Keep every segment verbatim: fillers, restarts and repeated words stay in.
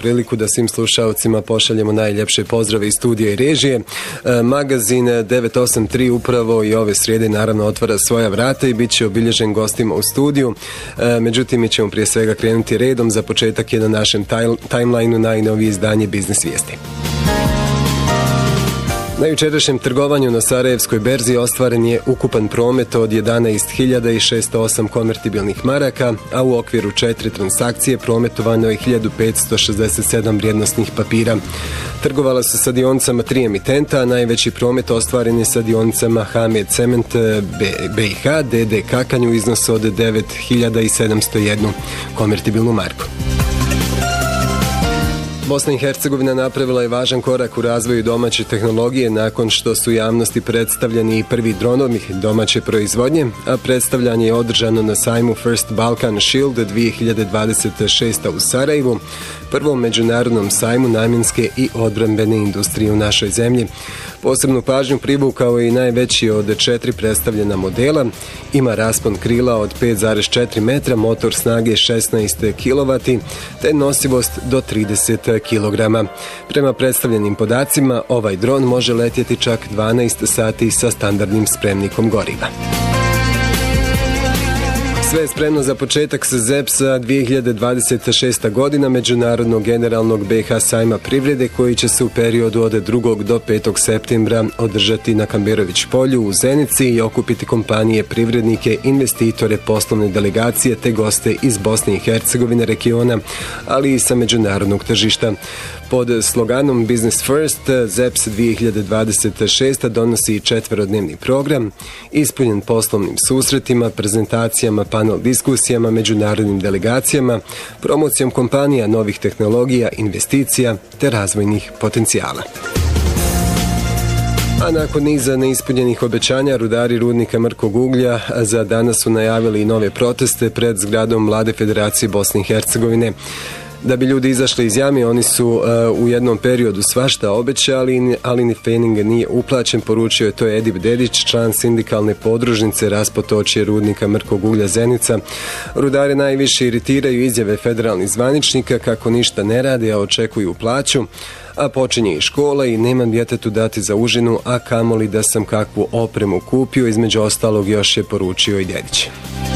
priliku da svim slušalcima pošaljemo najljepše pozdrave iz studija i režije. Magazin devet osam tri upravo i ove srijede naravno otvara svoja vrata i bit će obilježen gostima u studiju. Međutim, mi ćemo prije svega krenuti redom. Za početak je na našem timelineu najnovije izdanje Biznis vijesti. Na jučerašnjem trgovanju na Sarajevskoj berzi ostvaren je ukupan promet od jedanaest hiljada šesto osam konvertibilnih maraka, a u okviru četiri transakcije prometovano je hiljadu petsto šezdeset sedam vrijednosnih papira. Trgovala su sa dionicama tri emitenta, a najveći promet ostvaren je sa dionicama H M E Cement B i H D D Kakanj u iznosu od devet hiljada sedamsto jedan konvertibilnu marku. Bosna i Hercegovina napravila je važan korak u razvoju domaće tehnologije nakon što su javnosti predstavljeni i prvi dronovi domaće proizvodnje, a predstavljanje je održano na sajmu First Balkan Shield dvije hiljade dvadeset šeste. u Sarajevu, prvom međunarodnom sajmu namjenske i odbrambene industrije u našoj zemlji. Posebnu pažnju privukao je i najveći od četiri predstavljena modela. Ima raspon krila od pet zarez četiri metra, motor snage šesnaest kilovata te nosivost do trideset kilograma. Prema predstavljenim podacima, ovaj dron može letjeti čak dvanaest sati sa standardnim spremnikom goriva. Sve je spremno za početak sa Z E P S-a dvije hiljade dvadeset šesta. godina Međunarodnog generalnog B i H sajma privrede koji će se u periodu od drugog do petog septembra održati na Kamberović polju u Zenici i okupiti kompanije, privrednike, investitore, poslovne delegacije te goste iz Bosne i Hercegovine, regiona, ali i sa međunarodnog tržišta. Pod sloganom Business First, Z E P S dvije hiljade dvadeset šesta. donosi četverodnevni program, ispunjen poslovnim susretima, prezentacijama, panel diskusijama, međunarodnim delegacijama, promocijom kompanija, novih tehnologija, investicija te razvojnih potencijala. A nakon niza neispunjenih obećanja, rudari rudnika Mrkog uglja za danas su najavili i nove proteste pred zgradom Vlade Federacije Bosne i Hercegovine. Da bi ljudi izašli iz jame, oni su uh, u jednom periodu svašta obećali, ali ni fening nije uplaćen, poručio je to Edip Dedić, član sindikalne podružnice raspotočje rudnika Mrkog uglja Zenica. Rudare najviše iritiraju izjave federalnih zvaničnika kako ništa ne rade, a očekuju plaću, a počinje i škola i nemam djetetu dati za užinu, a kamoli da sam kakvu opremu kupio, između ostalog još je poručio i Dedić.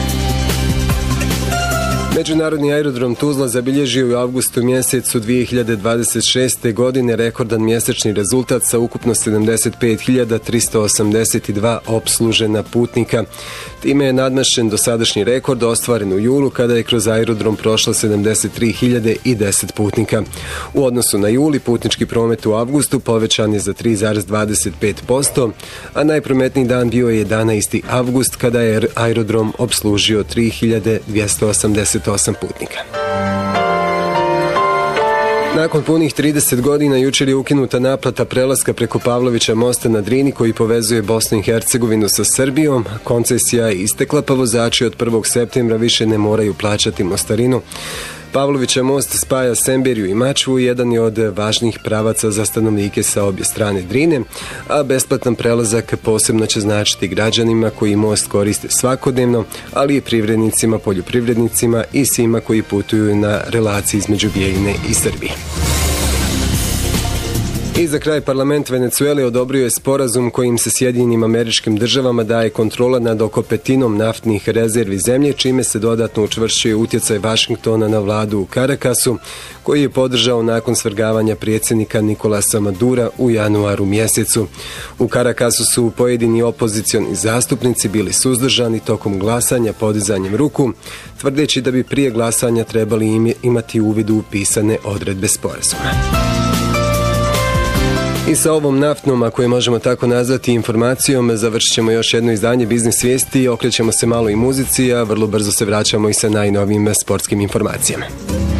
Međunarodni aerodrom Tuzla zabilježio u avgustu mjesecu dvije hiljade dvadeset šeste. godine rekordan mjesečni rezultat sa ukupno sedamdeset pet hiljada tristo osamdeset dva opslužena putnika. Time je nadmašen dosadašnji rekord ostvaren u julu kada je kroz aerodrom prošlo sedamdeset tri hiljade deset putnika. U odnosu na juli putnički promet u avgustu povećan je za tri zarez dvadeset pet posto, a najprometniji dan bio je jedanaesti avgust kada je aerodrom opslužio tri hiljade dvjesto osamdeset osam putnika. Nakon punih trideset godina jučer je ukinuta naplata prelaska preko Pavlovića mosta na Drini koji povezuje Bosnu i Hercegovinu sa Srbijom. Koncesija je istekla pa vozači od prvog septembra više ne moraju plaćati mostarinu. Pavlovića most spaja Semberiju i Mačvu i jedan je od važnijih pravaca za stanovnike sa obje strane Drine, a besplatan prelazak posebno će značiti građanima koji most koriste svakodnevno, ali i privrednicima, poljoprivrednicima i svima koji putuju na relaciji između Bijeljine i Srbije. I za kraj, parlament Venecuele odobrio je sporazum kojim se Sjedinjenim Američkim Državama daje kontrola nad oko petinom naftnih rezervi zemlje, čime se dodatno učvršćuje utjecaj Vašingtona na vladu u Karakasu, koji je podržao nakon svrgavanja predsjednika Nikolasa Madura u januaru mjesecu. U Karakasu su pojedini opozicioni zastupnici bili suzdržani tokom glasanja podizanjem ruku, tvrdeći da bi prije glasanja trebali imati uvid u pisane odredbe sporazuma. I sa ovom naftnom, ako je možemo tako nazvati, informacijom, završit ćemo još jedno izdanje Biznis vijesti, okrećemo se malo i muzici, a vrlo brzo se vraćamo i sa najnovijim sportskim informacijama.